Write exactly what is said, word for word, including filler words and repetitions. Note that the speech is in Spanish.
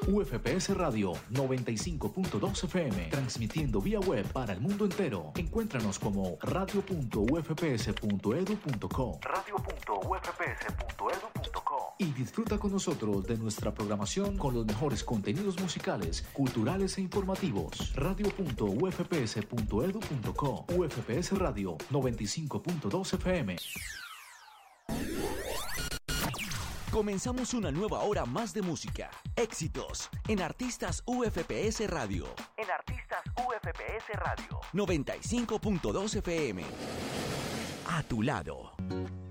U F P S Radio noventa y cinco punto dos F M, transmitiendo vía web para el mundo entero. Encuéntranos como radio punto u f p s punto e d u punto co, radio punto u f p s punto e d u punto co, y disfruta con nosotros de nuestra programación con los mejores contenidos musicales, culturales e informativos. radio punto u f p s punto e d u punto co. U F P S Radio noventa y cinco punto dos F M. Comenzamos una nueva hora más de música, éxitos, en Artistas U F P S Radio. En Artistas U F P S Radio. noventa y cinco punto dos F M. A tu lado.